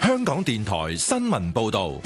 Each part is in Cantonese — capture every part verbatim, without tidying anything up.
香港電台新聞報道。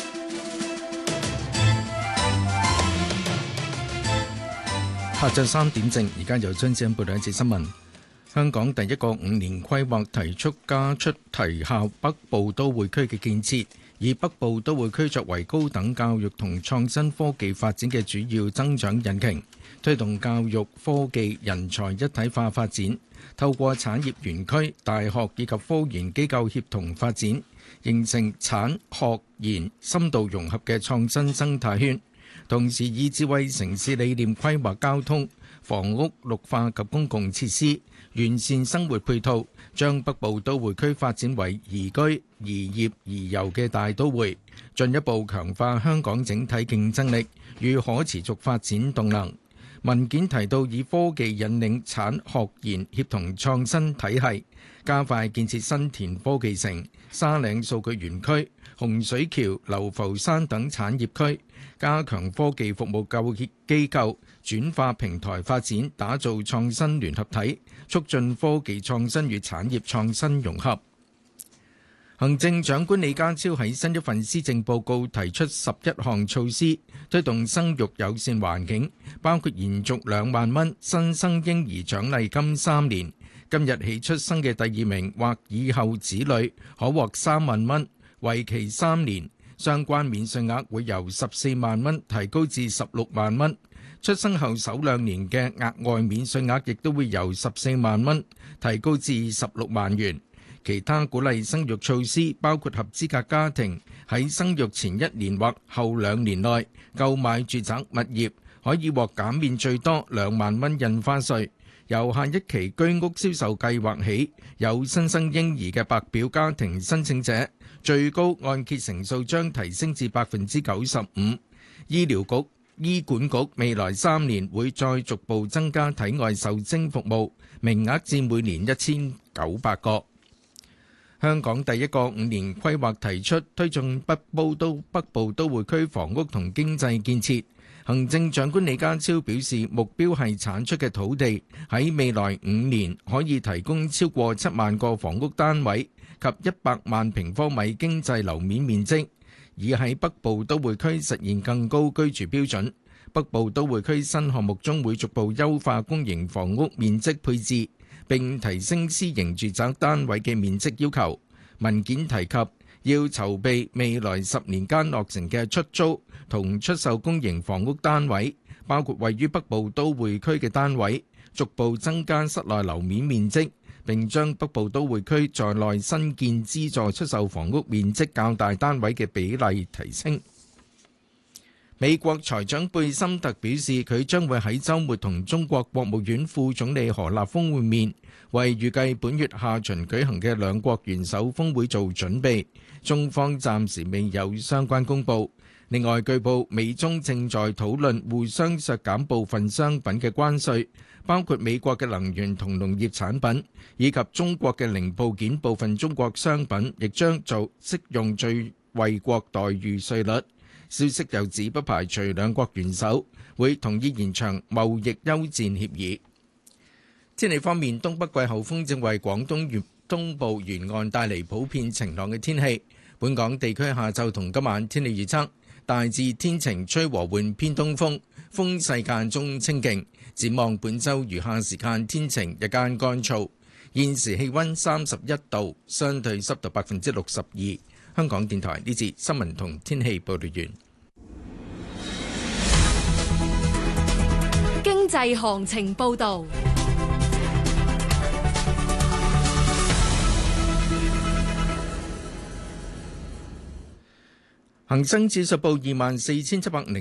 下晝三點正，而家由張志恩報道一節新聞。香港第一個五年規劃提出加速提效北部都會區嘅建設，以北部都會區作為高等教育同創新科技發展嘅主要增長引擎，推動教育科技人才一體化發展，透過產業園區、大學以及科研機構協同發展，形成產學研深度融合嘅創新生態圈。同時以智慧城市理念規劃交通、房屋、綠化及公共設施，完善生活配套，將北部都會區發展為宜居、宜業、宜遊嘅大都會，進一步強化香港整體競爭力與可持續發展動能。文件提到，以科技引領產學研協同創新體系，加快建設新田科技城、沙嶺數據園區、洪水橋、流浮山等產業區，加強科技服務教育機構轉化平台發展，打造創新聯合體，促進科技創新與產業創新融合。行政長官李家超喺新一份施政報告提出十一項措施，推動生育友善環境，包括延續兩萬蚊新生嬰兒獎勵金三年，今日起出生嘅第二名或以後子女可獲三萬蚊，為期三年。相關免稅額會由十四萬蚊提高至十六萬蚊，出生後首兩年嘅額外免稅額亦都會由十四萬蚊提高至十六萬元。其他鼓勵生育措施包括合資格家庭喺生育前一年或後兩年內購買住宅物業，可以獲減免最多兩萬蚊印花稅。由下一期居屋銷售計劃起，有新生嬰兒嘅白表家庭申請者，最高按揭成數將提升至百分之九十五。醫療局、醫管局未來三年會再逐步增加體外受精服務，名額至每年一千九百個。香港第一個五年規劃提出推進北部都北部都會區房屋同經濟建設。行政長官李家超表示，目標係產出嘅土地喺未來五年可以提供超過七萬個房屋單位及一百萬平方米經濟樓面面積，以喺北部都會區實現更高居住標準。北部都會區新項目中會逐步優化公營房屋面積配置，並提升私營住宅單位嘅面積要求。文件提及要籌備未來十年間落成嘅出租同出售公營房屋單位，包括位於北部都會區嘅單位，逐步增加室內樓面面積，並將北部都會區在內新建資助出售房屋面積較大單位嘅比例提升。美國財長貝森特表示，佢將會喺週末同中國國務院副總理何立峰會面，為預計本月下旬舉行嘅兩國元首峰會做準備。中方暫時未有相關公佈。另外，據報美中正在討論互相削減部分商品嘅關稅，包括美國嘅能源同農業產品，以及中國嘅零部件部分中國商品，亦將做適用最惠國待遇稅率。消息又指不排除兩國元首會同意延長貿易休戰協議。天氣方面，東北季候風正為廣東沿東部沿岸帶嚟普遍晴朗嘅天氣。本港地區下晝同今晚天氣預測大致天晴，吹和緩偏東風，風勢間中清勁。展望本週餘下時間天晴，日間乾燥。現時氣溫三十一度，相對濕度百分之六十二。香港電台呢節新聞同天氣報道完。 經濟行情報道。 恒生指數報二萬四千七百零